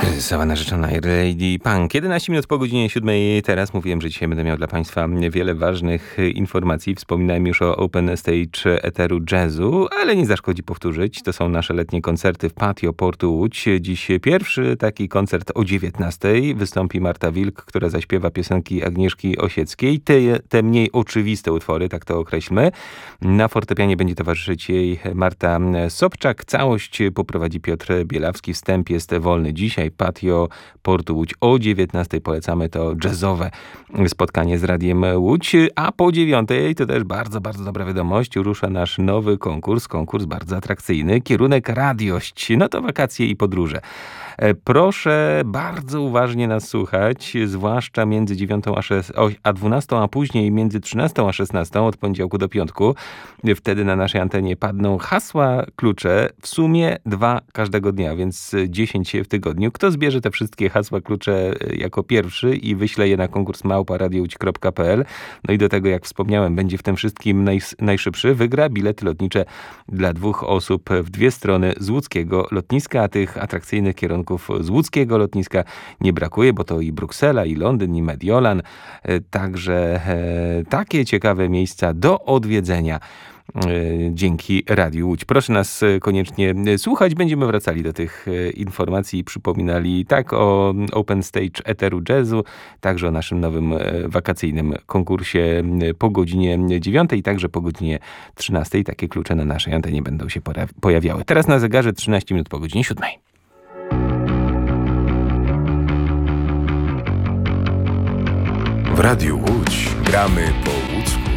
Cała narzeczona Lady Punk. 11 minut po godzinie 7. Teraz mówiłem, że dzisiaj będę miał dla Państwa wiele ważnych informacji. Wspominałem już o Open Stage Eteru Jazzu, ale nie zaszkodzi powtórzyć. To są nasze letnie koncerty w Patio Portu Łódź. Dziś pierwszy taki koncert o 19:00. Wystąpi Marta Wilk, która zaśpiewa piosenki Agnieszki Osieckiej. Te mniej oczywiste utwory, tak to określmy. Na fortepianie będzie towarzyszyć jej Marta Sobczak. Całość poprowadzi Piotr Bielawski. Wstęp jest wolny dzisiaj. Patio Portu Łódź o 19:00. Polecamy to jazzowe spotkanie z Radiem Łódź. A po 9:00 to też bardzo, bardzo dobra wiadomość. Rusza nasz nowy konkurs. Konkurs bardzo atrakcyjny. Kierunek radiość. No to wakacje i podróże. Proszę bardzo uważnie nas słuchać, zwłaszcza między 9 a 12, a później między 13 a 16 od poniedziałku do piątku. Wtedy na naszej antenie padną hasła klucze, w sumie 2 każdego dnia, więc 10 w tygodniu. Kto zbierze te wszystkie hasła klucze jako pierwszy i wyśle je na konkurs @radiołódź.pl. No i do tego, jak wspomniałem, będzie w tym wszystkim najszybszy, wygra bilety lotnicze dla 2 osób w 2 strony z łódzkiego lotniska, a tych atrakcyjnych kierunków z łódzkiego lotniska nie brakuje, bo to i Bruksela, i Londyn, i Mediolan. Także takie ciekawe miejsca do odwiedzenia dzięki Radiu Łódź. Proszę nas koniecznie słuchać. Będziemy wracali do tych informacji i przypominali tak o Open Stage Eteru Jazzu, także o naszym nowym wakacyjnym konkursie po godzinie 9:00 i także po godzinie 13:00. Takie klucze na naszej antenie będą się pojawiały. Teraz na zegarze 13 minut po godzinie 7:00. W Radiu Łódź gramy po łódzku.